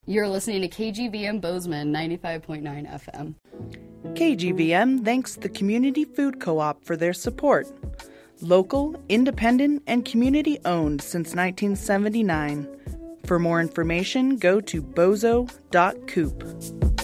You're listening to KGVM Bozeman 95.9 FM. KGVM thanks the Community Food Co-op for their support. Local, independent, and community-owned since 1979. For more information, go to bozo.coop.